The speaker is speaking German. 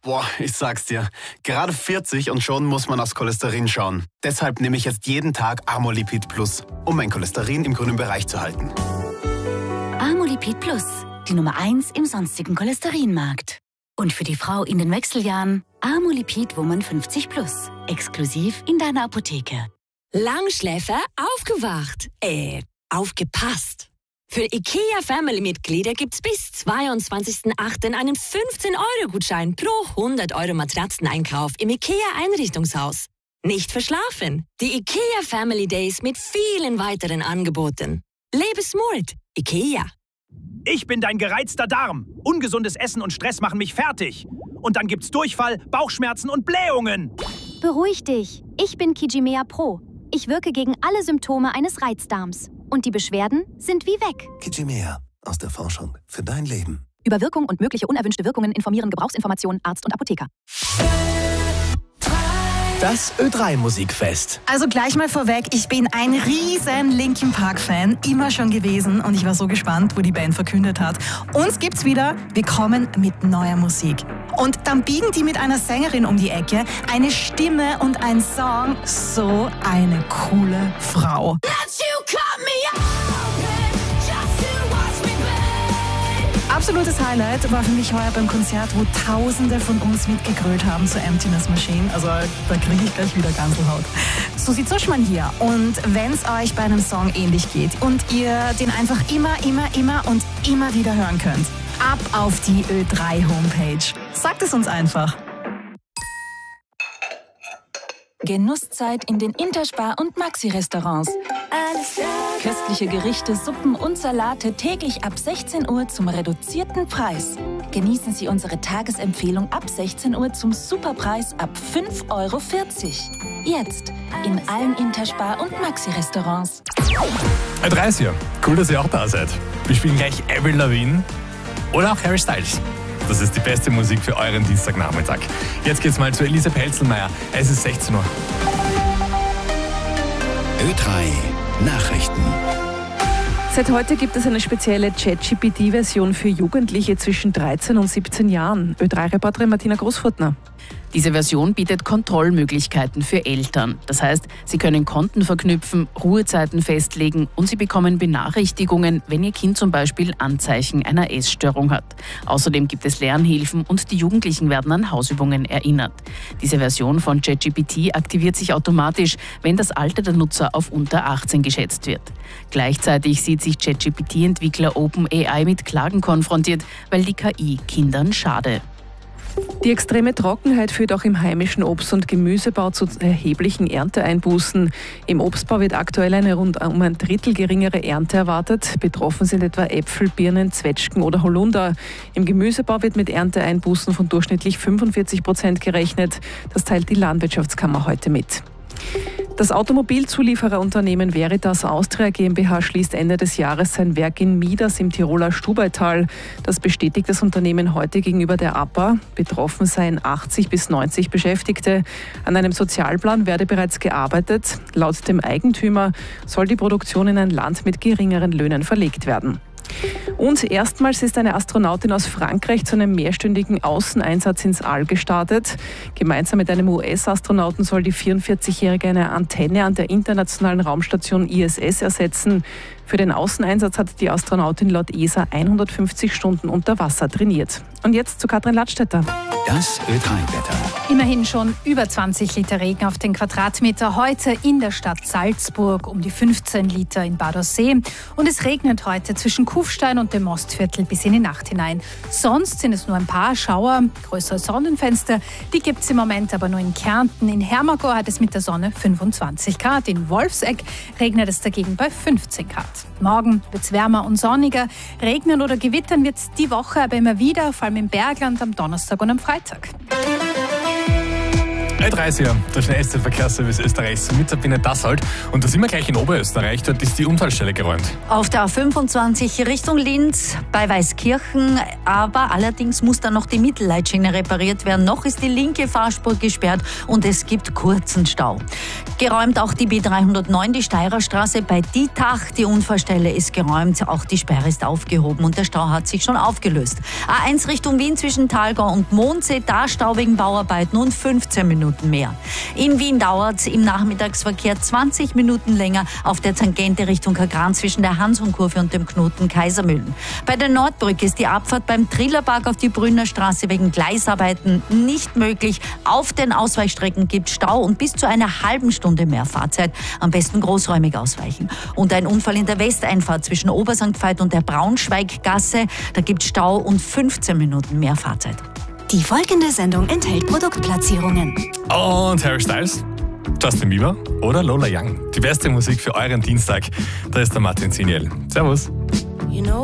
Boah, ich sag's dir. Gerade 40 und schon muss man aufs Cholesterin schauen. Deshalb nehme ich jetzt jeden Tag Amolipid Plus, um mein Cholesterin im grünen Bereich zu halten. Amolipid Plus, die Nummer 1 im sonstigen Cholesterinmarkt. Und für die Frau in den Wechseljahren Amolipid Woman 50 Plus, exklusiv in deiner Apotheke. Langschläfer aufgewacht. Aufgepasst. Für IKEA-Family-Mitglieder gibt's bis 22.08. einen 15-Euro-Gutschein pro 100 Euro Matratzeneinkauf im IKEA-Einrichtungshaus. Nicht verschlafen. Die IKEA Family Days mit vielen weiteren Angeboten. Lebe smart. IKEA. Ich bin dein gereizter Darm. Ungesundes Essen und Stress machen mich fertig. Und dann gibt's Durchfall, Bauchschmerzen und Blähungen. Beruhig dich. Ich bin Kijimea Pro. Ich wirke gegen alle Symptome eines Reizdarms. Und die Beschwerden sind wie weg. Kijimea. Aus der Forschung für dein Leben. Über Wirkung und mögliche unerwünschte Wirkungen informieren Gebrauchsinformationen Arzt und Apotheker. Das Ö3-Musikfest. Also gleich mal vorweg, ich bin ein riesen Linkin Park-Fan, immer schon gewesen und ich war so gespannt, wo die Band verkündet hat. Uns gibt's wieder, wir kommen mit neuer Musik. Und dann biegen die mit einer Sängerin um die Ecke, eine Stimme und ein Song, so eine coole Frau. Absolutes Highlight war für mich heuer beim Konzert, wo Tausende von uns mitgegrölt haben zur Emptiness Machine. Also da kriege ich gleich wieder Gänsehaut. Susi Zuschmann hier. Und wenn es euch bei einem Song ähnlich geht und ihr den einfach immer wieder hören könnt, ab auf die Ö3 Homepage. Sagt es uns einfach. Genusszeit in den Interspar- und Maxi-Restaurants. Köstliche Gerichte, Suppen und Salate täglich ab 16 Uhr zum reduzierten Preis. Genießen Sie unsere Tagesempfehlung ab 16 Uhr zum Superpreis ab 5,40 Euro. Jetzt in allen Interspar- und Maxi-Restaurants. Ö3 ist hier. Cool, dass ihr auch da seid. Wir spielen gleich Avril Lavigne oder auch Harry Styles. Das ist die beste Musik für euren Dienstagnachmittag. Jetzt geht's mal zu Elise Pelzelmeier. Es ist 16 Uhr. Ö3 Nachrichten. Seit heute gibt es eine spezielle ChatGPT-Version für Jugendliche zwischen 13 und 17 Jahren. Ö3-Reporterin Martina Großfurtner. Diese Version bietet Kontrollmöglichkeiten für Eltern. Das heißt, sie können Konten verknüpfen, Ruhezeiten festlegen und sie bekommen Benachrichtigungen, wenn ihr Kind zum Beispiel Anzeichen einer Essstörung hat. Außerdem gibt es Lernhilfen und die Jugendlichen werden an Hausübungen erinnert. Diese Version von ChatGPT aktiviert sich automatisch, wenn das Alter der Nutzer auf unter 18 geschätzt wird. Gleichzeitig sieht sich ChatGPT-Entwickler OpenAI mit Klagen konfrontiert, weil die KI Kindern schade. Die extreme Trockenheit führt auch im heimischen Obst- und Gemüsebau zu erheblichen Ernteeinbußen. Im Obstbau wird aktuell eine rund um ein Drittel geringere Ernte erwartet. Betroffen sind etwa Äpfel, Birnen, Zwetschgen oder Holunder. Im Gemüsebau wird mit Ernteeinbußen von durchschnittlich 45% gerechnet. Das teilt die Landwirtschaftskammer heute mit. Das Automobilzuliefererunternehmen Veritas Austria GmbH schließt Ende des Jahres sein Werk in Mieders im Tiroler Stubaital. Das bestätigt das Unternehmen heute gegenüber der APA. Betroffen seien 80 bis 90 Beschäftigte. An einem Sozialplan werde bereits gearbeitet. Laut dem Eigentümer soll die Produktion in ein Land mit geringeren Löhnen verlegt werden. Und erstmals ist eine Astronautin aus Frankreich zu einem mehrstündigen Außeneinsatz ins All gestartet. Gemeinsam mit einem US-Astronauten soll die 44-Jährige eine Antenne an der internationalen Raumstation ISS ersetzen. Für den Außeneinsatz hat die Astronautin laut ESA 150 Stunden unter Wasser trainiert. Und jetzt zu Katrin Ladstätter. Das Ö3-Wetter. Immerhin schon über 20 Liter Regen auf den Quadratmeter. Heute in der Stadt Salzburg um die 15 Liter in Bad Aussee. Und es regnet heute zwischen Kufstein und dem Mostviertel bis in die Nacht hinein. Sonst sind es nur ein paar Schauer, größere Sonnenfenster. Die gibt es im Moment aber nur in Kärnten. In Hermagor hat es mit der Sonne 25 Grad. In Wolfsegg regnet es dagegen bei 15 Grad. Morgen wird es wärmer und sonniger. Regnen oder gewittern wird es die Woche aber immer wieder, vor allem im Bergland am Donnerstag und am Freitag. 3.30 Uhr, der schnellste Verkehrsservice Österreichs mit Sabine Dassold. Und da sind wir gleich in Oberösterreich, dort ist die Unfallstelle geräumt. Auf der A25 Richtung Linz bei Weißkirchen, aber allerdings muss da noch die Mittelleitschiene repariert werden. Noch ist die linke Fahrspur gesperrt und es gibt kurzen Stau. Geräumt auch die B309, die Steirerstraße bei Dietach. Die Unfallstelle ist geräumt, auch die Sperre ist aufgehoben und der Stau hat sich schon aufgelöst. A1 Richtung Wien zwischen Thalgau und Mondsee, da Stau wegen Bauarbeiten und 15 Minuten mehr. In Wien dauert es im Nachmittagsverkehr 20 Minuten länger auf der Tangente Richtung Kagran zwischen der Hansonkurve und dem Knoten Kaisermühlen. Bei der Nordbrücke ist die Abfahrt beim Trillerpark auf die Brünner Straße wegen Gleisarbeiten nicht möglich. Auf den Ausweichstrecken gibt es Stau und bis zu einer halben Stunde mehr Fahrzeit. Am besten großräumig ausweichen. Und ein Unfall in der Westeinfahrt zwischen Obersankt Veit und der Braunschweiggasse. Da gibt es Stau und 15 Minuten mehr Fahrzeit. Die folgende Sendung enthält Produktplatzierungen. Und Harry Styles, Justin Bieber oder Lola Young. Die beste Musik für euren Dienstag. Da ist der Martin Ziniel. Servus.